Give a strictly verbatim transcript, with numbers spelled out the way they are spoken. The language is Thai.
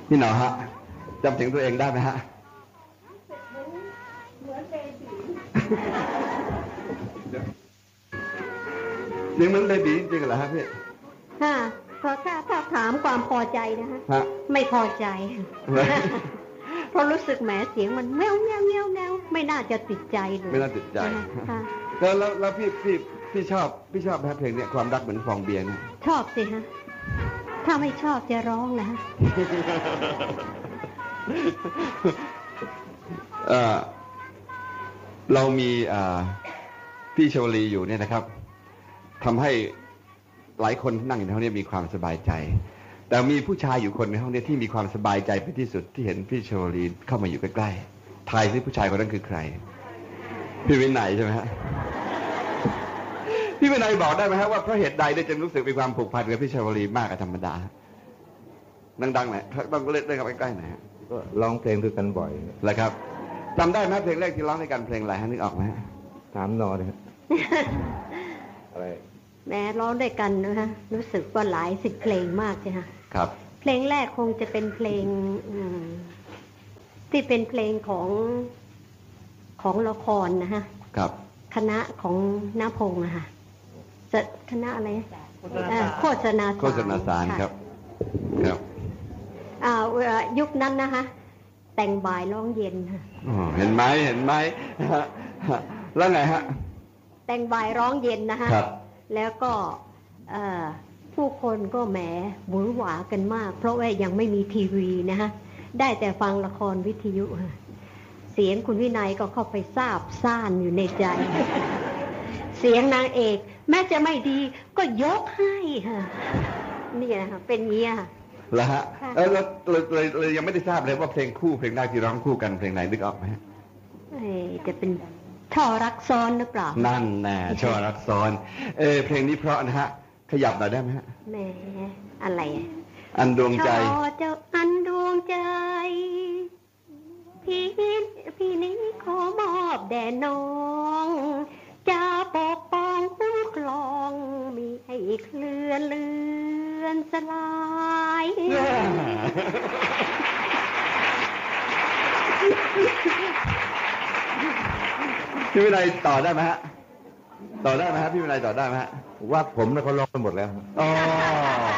พี่หนอฮะจำเสียงตัวเองได้ไหมฮะเหมือนเบบีเสียงเหมือนเบบีจริงๆเหรอฮะพี่ฮะเพราะถ้าถ้าถามความพอใจนะฮะไม่พอใจเพราะรู้สึกแหมเสียงมันแมวแมวแมวแมวไม่น่าจะติดใจเลยไม่น่าติดใจแล้วแล้วแล้วพี่พี่พี่ชอบพี่ชอบเพลงเนี้ยความรักเหมือนฟองเบียร์เนี่ยชอบสิฮะถ้าไม่ชอบจะร้องนะฮะเออเรามีพี่ชวลีอยู่เนี่ยนะครับทำให้หลายคนนั่งอยู่ในห้องนี้มีความสบายใจแต่มีผู้ชายอยู่คนในห้องนี้ที่มีความสบายใจเป็นที่สุดที่เห็นพี่ชวลีเข้ามาอยู่ใกล้ๆทายซิผู้ชายคนนั้นคือใครพี่วินัยใช่ไหมฮะพี่วินัยบอกได้ไหมฮะว่าเพราะเหตุใดได้จึงรู้สึกมีความผูกพันกับพี่ชวลีมากกว่าธรรมดาดังๆหน่อยต้องเล่นด้วยกันใกล้ๆหน่อยก็ร้องเพลงด้วยกันบ่อยแหละครับจำได้ไหมเพลงแรกที่ร้องในการเพลงอะไรฮะนึกออกไหมถามนอเลยอะไรแม้ร้องด้วยกันนะฮะรู้สึกว่าหลายสิบเพลงมากใช่ไหมครับเพลงแรกคงจะเป็นเพลงที่เป็นเพลงของของละครนะฮะครับคณะของณพงษ์อะค่ะคณะอะไรโฆษณาโฆษณาสารครับครับอ่ายุคนั้นนะคะแต่งบ่ายร้องเย็นค่ะเห็นไหมเห็นไหมแล้วไงฮะแต่งบ่ายร้องเย็นนะคะแล้วก็ผู้คนก็แหมหวือหวากันมากเพราะว่ายังไม่มีทีวีนะคะได้แต่ฟังละครวิทยุเสียงคุณวินัยก็เข้าไปซาบซ่านอยู่ในใจเสียงนางเอกแม้จะไม่ดีก็ยกให้ค่ะนี่นะคะเป็นเงี้ยแล้วฮะเออเราเลยเลยยังไม่ได้ทราบเลยว่าเพลงคู่เพลงแรกที่ร้องคู่กันเพลงไหนนึกออกไหมเออจะเป็นช่อรักซ้อนหรือเปล่านั่นแน่ช่อรักซ้อนเออเพลงนี้เพราะนะฮะขยับหน่อยได้ไหมฮะแหมอะไรอันดวงใจช่อเจ้าอันดวงใจพี่พี่นี้ขอมอบแด่น้องจะปกป้องคุ้มครองมีให้เคลื่อนเลือนสลายพี่วินัยต่อได้ไหมฮะต่อได้ไหมฮะพี่วินัยต่อได้ไหมฮะว่าผมเนี่ยเขาร้องไปหมดแล้วอ๋อ